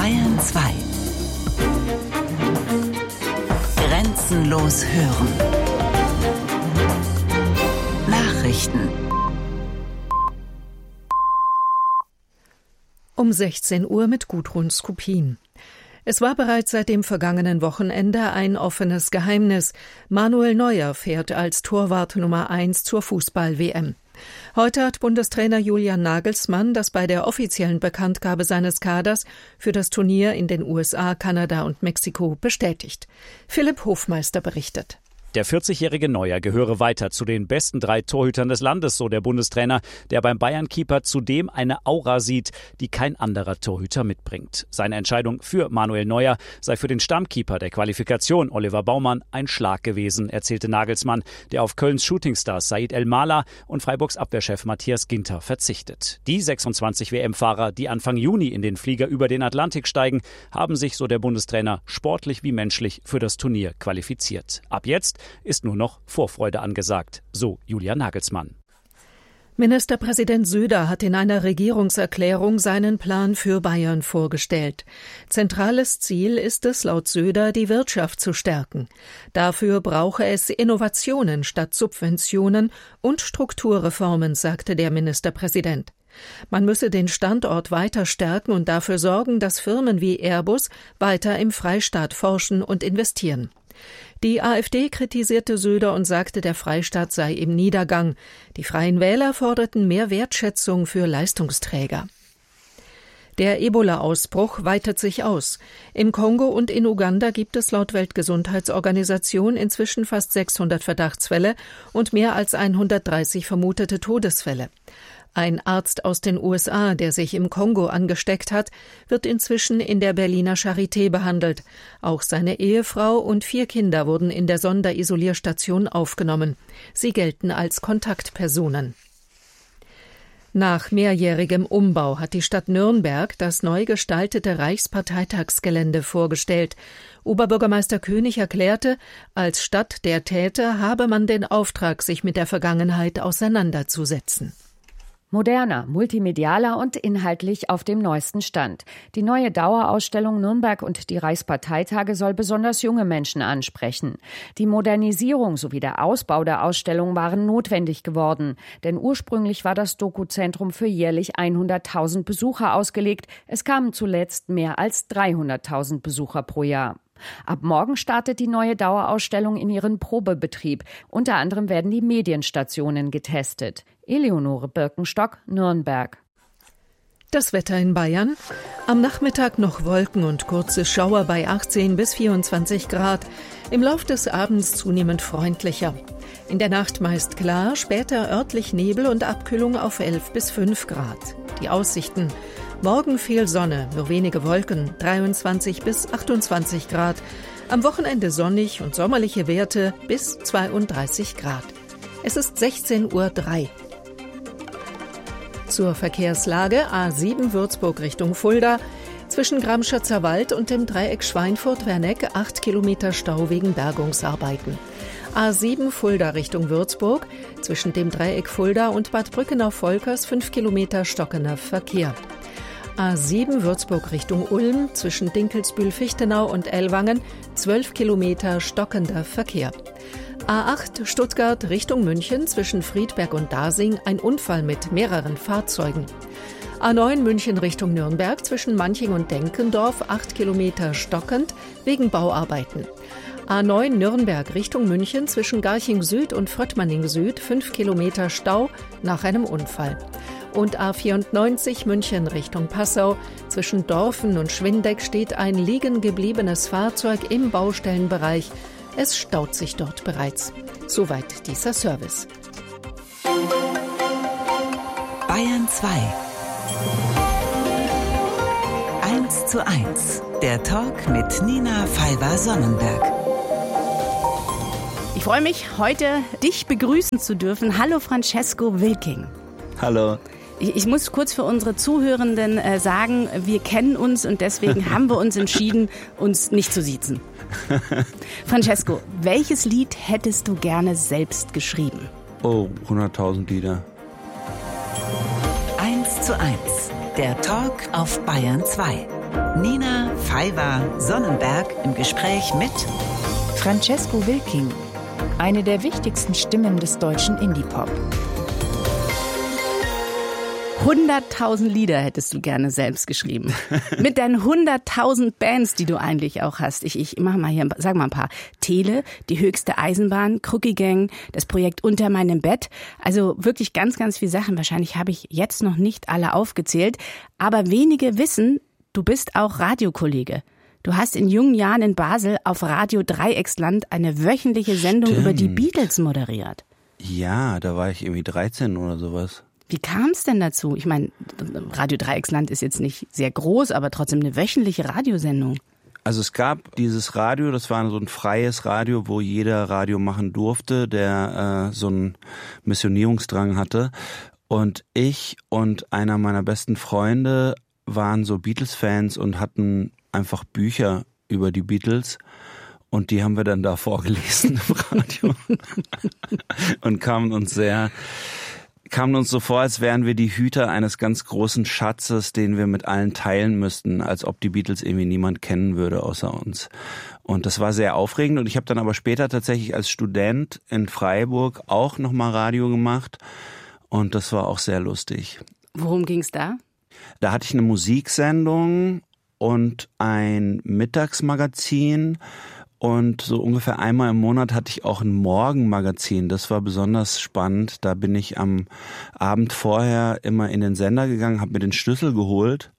Bayern 2. Grenzenlos hören. Nachrichten. Um 16 Uhr mit Gudrun Skupin. Es war bereits seit dem vergangenen Wochenende ein offenes Geheimnis. Manuel Neuer fährt als Torwart Nummer 1 zur Fußball-WM. Heute hat Bundestrainer Julian Nagelsmann das bei der offiziellen Bekanntgabe seines Kaders für das Turnier in den USA, Kanada und Mexiko bestätigt. Philipp Hofmeister berichtet. Der 40-jährige Neuer gehöre weiter zu den besten 3 Torhütern des Landes, so der Bundestrainer, der beim Bayern-Keeper zudem eine Aura sieht, die kein anderer Torhüter mitbringt. Seine Entscheidung für Manuel Neuer sei für den Stammkeeper der Qualifikation, Oliver Baumann, ein Schlag gewesen, erzählte Nagelsmann, der auf Kölns Shootingstar Said El-Mala und Freiburgs Abwehrchef Matthias Ginter verzichtet. Die 26 WM-Fahrer, die Anfang Juni in den Flieger über den Atlantik steigen, haben sich, so der Bundestrainer, sportlich wie menschlich für das Turnier qualifiziert. Ab jetzt ist nur noch Vorfreude angesagt, so Julian Nagelsmann. Ministerpräsident Söder hat in einer Regierungserklärung seinen Plan für Bayern vorgestellt. Zentrales Ziel ist es, laut Söder, die Wirtschaft zu stärken. Dafür brauche es Innovationen statt Subventionen und Strukturreformen, sagte der Ministerpräsident. Man müsse den Standort weiter stärken und dafür sorgen, dass Firmen wie Airbus weiter im Freistaat forschen und investieren. Die AfD kritisierte Söder und sagte, der Freistaat sei im Niedergang. Die Freien Wähler forderten mehr Wertschätzung für Leistungsträger. Der Ebola-Ausbruch weitet sich aus. Im Kongo und in Uganda gibt es laut Weltgesundheitsorganisation inzwischen fast 600 Verdachtsfälle und mehr als 130 vermutete Todesfälle. Ein Arzt aus den USA, der sich im Kongo angesteckt hat, wird inzwischen in der Berliner Charité behandelt. Auch seine Ehefrau und 4 Kinder wurden in der Sonderisolierstation aufgenommen. Sie gelten als Kontaktpersonen. Nach mehrjährigem Umbau hat die Stadt Nürnberg das neu gestaltete Reichsparteitagsgelände vorgestellt. Oberbürgermeister König erklärte, als Stadt der Täter habe man den Auftrag, sich mit der Vergangenheit auseinanderzusetzen. Moderner, multimedialer und inhaltlich auf dem neuesten Stand. Die neue Dauerausstellung Nürnberg und die Reichsparteitage soll besonders junge Menschen ansprechen. Die Modernisierung sowie der Ausbau der Ausstellung waren notwendig geworden. Denn ursprünglich war das Dokuzentrum für jährlich 100.000 Besucher ausgelegt. Es kamen zuletzt mehr als 300.000 Besucher pro Jahr. Ab morgen startet die neue Dauerausstellung in ihren Probebetrieb. Unter anderem werden die Medienstationen getestet. Eleonore Birkenstock, Nürnberg. Das Wetter in Bayern. Am Nachmittag noch Wolken und kurze Schauer bei 18 bis 24 Grad. Im Lauf des Abends zunehmend freundlicher. In der Nacht meist klar, später örtlich Nebel und Abkühlung auf 11 bis 5 Grad. Die Aussichten. Morgen viel Sonne, nur wenige Wolken, 23 bis 28 Grad. Am Wochenende sonnig und sommerliche Werte bis 32 Grad. Es ist 16:03 Uhr. Zur Verkehrslage: A7 Würzburg Richtung Fulda. Zwischen Gramschatzer Wald und dem Dreieck Schweinfurt-Werneck 8 Kilometer Stau wegen Bergungsarbeiten. A7 Fulda Richtung Würzburg. Zwischen dem Dreieck Fulda und Bad Brückenau-Volkers 5 Kilometer stockender Verkehr. A7 Würzburg Richtung Ulm, zwischen Dinkelsbühl-Fichtenau und Ellwangen 12 Kilometer stockender Verkehr. A8 Stuttgart Richtung München, zwischen Friedberg und Dasing ein Unfall mit mehreren Fahrzeugen. A9 München Richtung Nürnberg, zwischen Manching und Denkendorf 8 Kilometer stockend wegen Bauarbeiten. A9 Nürnberg Richtung München, zwischen Garching Süd und Fröttmanning Süd 5 Kilometer Stau nach einem Unfall. Und A94 München Richtung Passau. Zwischen Dorfen und Schwindeck steht ein liegen gebliebenes Fahrzeug im Baustellenbereich. Es staut sich dort bereits. Soweit dieser Service. Bayern 2. 1:1. Der Talk mit Nina Pfeiffer-Sonnenberg. Ich freue mich, heute dich begrüßen zu dürfen. Hallo Francesco Wilking. Hallo. Ich muss kurz für unsere Zuhörenden sagen, wir kennen uns und deswegen haben wir uns entschieden, uns nicht zu siezen. Francesco, welches Lied hättest du gerne selbst geschrieben? Oh, 100.000 Lieder. 1:1. Der Talk auf Bayern 2. Nina Pfeiffer-Sonnenberg im Gespräch mit Francesco Wilking, eine der wichtigsten Stimmen des deutschen Indie-Pop. 100.000 Lieder hättest du gerne selbst geschrieben. Mit deinen 100.000 Bands, die du eigentlich auch hast. Ich mache mal hier, sag mal ein paar. Tele, die höchste Eisenbahn, Crookie Gang, das Projekt Unter meinem Bett. Also wirklich ganz, ganz viele Sachen. Wahrscheinlich habe ich jetzt noch nicht alle aufgezählt. Aber wenige wissen, du bist auch Radiokollege. Du hast in jungen Jahren in Basel auf Radio Dreiecksland eine wöchentliche Sendung über die Beatles moderiert. Ja, da war ich irgendwie 13 oder sowas. Wie kam es denn dazu? Ich meine, Radio Dreiecksland ist jetzt nicht sehr groß, aber trotzdem eine wöchentliche Radiosendung. Also es gab dieses Radio, das war so ein freies Radio, wo jeder Radio machen durfte, der so einen Missionierungsdrang hatte. Und ich und einer meiner besten Freunde waren so Beatles-Fans und hatten einfach Bücher über die Beatles. Und die haben wir dann da vorgelesen im Radio. Und kamen uns so vor, als wären wir die Hüter eines ganz großen Schatzes, den wir mit allen teilen müssten, als ob die Beatles irgendwie niemand kennen würde außer uns. Und das war sehr aufregend. Und ich habe dann aber später tatsächlich als Student in Freiburg auch nochmal Radio gemacht. Und das war auch sehr lustig. Worum ging's da? Da hatte ich eine Musiksendung und ein Mittagsmagazin. Und so ungefähr einmal im Monat hatte ich auch ein Morgenmagazin. Das war besonders spannend. Da bin ich am Abend vorher immer in den Sender gegangen, habe mir den Schlüssel geholt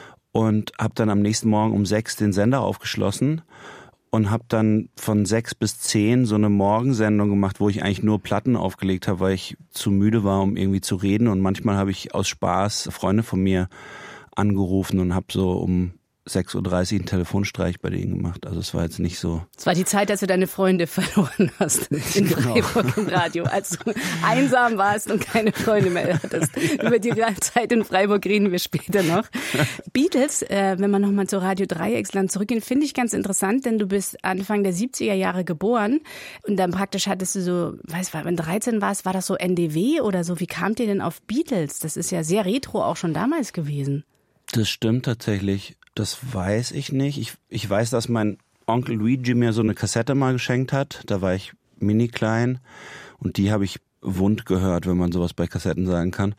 und habe dann am nächsten Morgen um 6 den Sender aufgeschlossen und habe dann von 6 bis 10 so eine Morgensendung gemacht, wo ich eigentlich nur Platten aufgelegt habe, weil ich zu müde war, um irgendwie zu reden. Und manchmal habe ich aus Spaß Freunde von mir angerufen und habe so um 6.30 Uhr einen Telefonstreich bei denen gemacht. Also es war jetzt nicht so. Es war die Zeit, als du deine Freunde verloren hast in Freiburg im Radio, als du einsam warst und keine Freunde mehr hattest. Über die Zeit in Freiburg reden wir später noch. Beatles, wenn man nochmal zu Radio Dreiecksland zurückgeht, finde ich ganz interessant, denn du bist Anfang der 70er Jahre geboren und dann praktisch hattest du so, wenn du 13 warst, war das so NDW oder so? Wie kamt ihr denn auf Beatles? Das ist ja sehr retro auch schon damals gewesen. Das stimmt tatsächlich. Das weiß ich nicht. Ich weiß, dass mein Onkel Luigi mir so eine Kassette mal geschenkt hat. Da war ich mini klein und die habe ich wund gehört, wenn man sowas bei Kassetten sagen kann.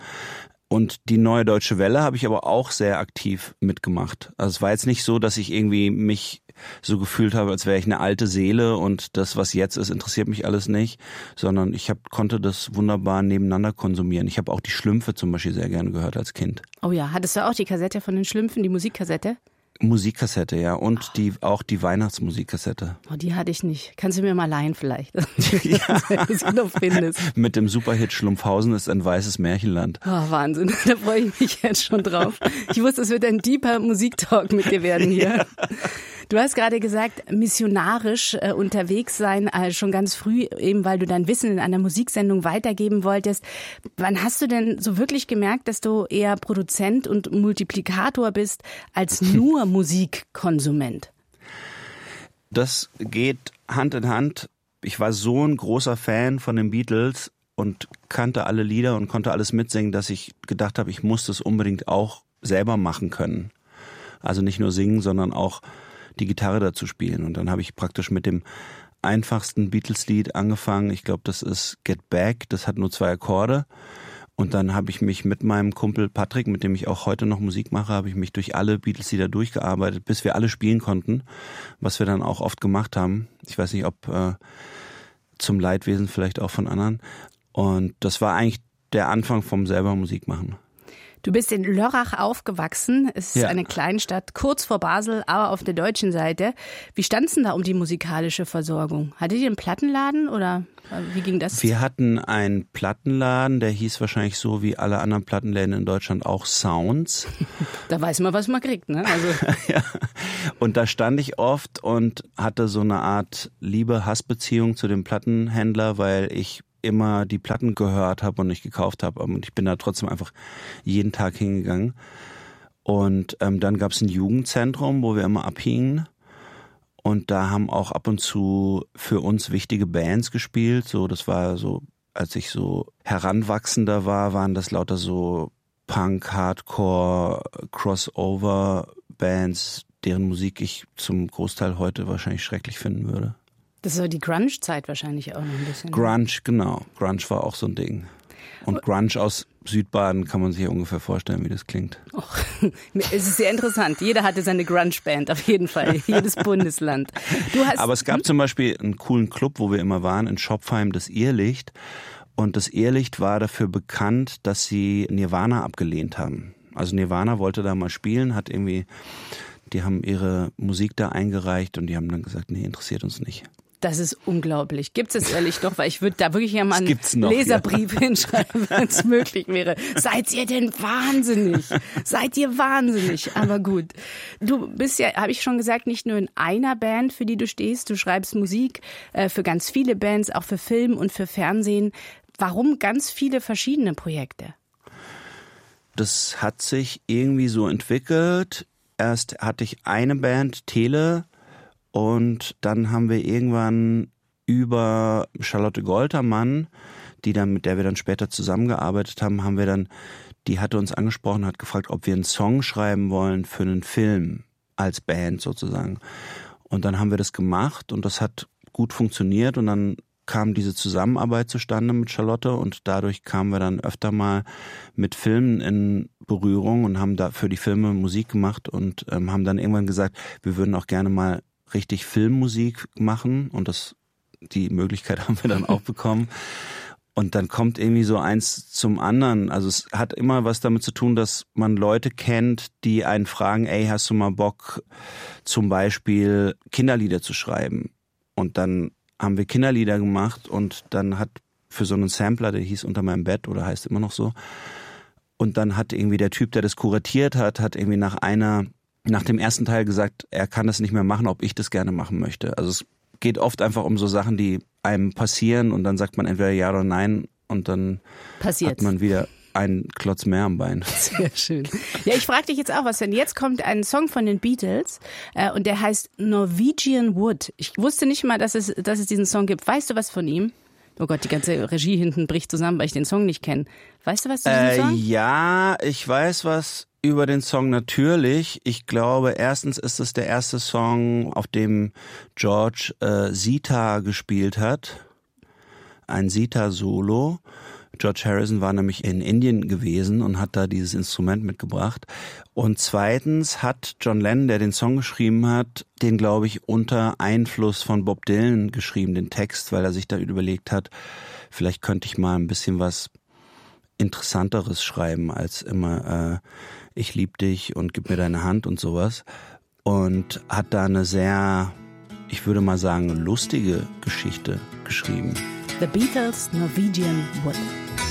Und die Neue Deutsche Welle habe ich aber auch sehr aktiv mitgemacht. Also es war jetzt nicht so, dass ich irgendwie mich so gefühlt habe, als wäre ich eine alte Seele und das, was jetzt ist, interessiert mich alles nicht, sondern ich konnte das wunderbar nebeneinander konsumieren. Ich habe auch die Schlümpfe zum Beispiel sehr gerne gehört als Kind. Oh ja, hattest du auch die Kassette von den Schlümpfen, die Musikkassette? Musikkassette, ja. Und auch die Weihnachtsmusikkassette. Oh, die hatte ich nicht. Kannst du mir mal leihen vielleicht? Ja. noch findest. Mit dem Superhit Schlumpfhausen ist ein weißes Märchenland. Oh, Wahnsinn. Da freue ich mich jetzt schon drauf. Ich wusste, es wird ein deeper Musiktalk mit dir werden hier. Du hast gerade gesagt, missionarisch unterwegs sein, schon ganz früh, eben weil du dein Wissen in einer Musiksendung weitergeben wolltest. Wann hast du denn so wirklich gemerkt, dass du eher Produzent und Multiplikator bist, als nur Musikkonsument? Das geht Hand in Hand. Ich war so ein großer Fan von den Beatles und kannte alle Lieder und konnte alles mitsingen, dass ich gedacht habe, ich muss das unbedingt auch selber machen können. Also nicht nur singen, sondern auch die Gitarre dazu spielen. Und dann habe ich praktisch mit dem einfachsten Beatles-Lied angefangen. Ich glaube, das ist Get Back. Das hat nur 2 Akkorde. Und dann habe ich mich mit meinem Kumpel Patrick, mit dem ich auch heute noch Musik mache, habe ich mich durch alle Beatles-Lieder durchgearbeitet, bis wir alle spielen konnten, was wir dann auch oft gemacht haben. Ich weiß nicht, ob zum Leidwesen vielleicht auch von anderen. Und das war eigentlich der Anfang vom selber Musik machen. Du bist in Lörrach aufgewachsen. Es ist eine Kleinstadt, kurz vor Basel, aber auf der deutschen Seite. Wie stand es denn da um die musikalische Versorgung? Hattet ihr einen Plattenladen oder wie ging das? Wir hatten einen Plattenladen, der hieß wahrscheinlich so wie alle anderen Plattenläden in Deutschland auch Sounds. Da weiß man, was man kriegt, ne? Also. Ja. Und da stand ich oft und hatte so eine Art Liebe-Hass-Beziehung zu dem Plattenhändler, weil ich immer die Platten gehört habe und nicht gekauft habe. Und ich bin da trotzdem einfach jeden Tag hingegangen. Und dann gab es ein Jugendzentrum, wo wir immer abhingen. Und da haben auch ab und zu für uns wichtige Bands gespielt. So, das war so, als ich so heranwachsender war, waren das lauter so Punk, Hardcore, Crossover, Bands, deren Musik ich zum Großteil heute wahrscheinlich schrecklich finden würde. Das ist so die Grunge-Zeit wahrscheinlich auch noch ein bisschen. Grunge, genau. Grunge war auch so ein Ding. Und Grunge aus Südbaden kann man sich ja ungefähr vorstellen, wie das klingt. Och, es ist sehr interessant. Jeder hatte seine Grunge-Band, auf jeden Fall. Jedes Bundesland. Aber es gab zum Beispiel einen coolen Club, wo wir immer waren, in Schopfheim, das Irrlicht. Und das Irrlicht war dafür bekannt, dass sie Nirvana abgelehnt haben. Also Nirvana wollte da mal spielen, die haben ihre Musik da eingereicht und die haben dann gesagt, nee, interessiert uns nicht. Das ist unglaublich. Gibt es ehrlich doch, weil ich würde da wirklich ja mal einen noch, Leserbrief hinschreiben, wenn es möglich wäre. Seid ihr denn wahnsinnig? Seid ihr wahnsinnig? Aber gut. Du bist ja, habe ich schon gesagt, nicht nur in einer Band, für die du stehst. Du schreibst Musik für ganz viele Bands, auch für Film und für Fernsehen. Warum ganz viele verschiedene Projekte? Das hat sich irgendwie so entwickelt. Erst hatte ich eine Band, Tele, und dann haben wir irgendwann über Charlotte Goltermann, mit der wir dann später zusammengearbeitet haben, die hatte uns angesprochen, hat gefragt, ob wir einen Song schreiben wollen für einen Film als Band sozusagen. Und dann haben wir das gemacht und das hat gut funktioniert und dann kam diese Zusammenarbeit zustande mit Charlotte und dadurch kamen wir dann öfter mal mit Filmen in Berührung und haben da für die Filme Musik gemacht und haben dann irgendwann gesagt, wir würden auch gerne mal richtig Filmmusik machen und die Möglichkeit haben wir dann auch bekommen. Und dann kommt irgendwie so eins zum anderen. Also es hat immer was damit zu tun, dass man Leute kennt, die einen fragen, ey, hast du mal Bock, zum Beispiel Kinderlieder zu schreiben? Und dann haben wir Kinderlieder gemacht und dann hat für so einen Sampler, der hieß Unter meinem Bett oder heißt immer noch so, und dann hat irgendwie der Typ, der das kuratiert hat irgendwie nach dem ersten Teil gesagt, er kann das nicht mehr machen, ob ich das gerne machen möchte. Also es geht oft einfach um so Sachen, die einem passieren und dann sagt man entweder ja oder nein und dann hat man wieder einen Klotz mehr am Bein. Sehr schön. Ja, ich frage dich jetzt auch was, denn jetzt kommt ein Song von den Beatles und der heißt Norwegian Wood. Ich wusste nicht mal, dass es diesen Song gibt. Weißt du was von ihm? Oh Gott, die ganze Regie hinten bricht zusammen, weil ich den Song nicht kenne. Weißt du was zu diesem Song? Ja, ich weiß was über den Song natürlich. Ich glaube, erstens ist es der erste Song, auf dem George Sitar gespielt hat. Ein Sitar-Solo. George Harrison war nämlich in Indien gewesen und hat da dieses Instrument mitgebracht. Und zweitens hat John Lennon, der den Song geschrieben hat, den, glaube ich, unter Einfluss von Bob Dylan geschrieben, den Text, weil er sich da überlegt hat, vielleicht könnte ich mal ein bisschen was Interessanteres schreiben als immer ich lieb dich und gib mir deine Hand und sowas. Und hat da eine sehr, ich würde mal sagen, lustige Geschichte geschrieben. The Beatles, Norwegian Wood.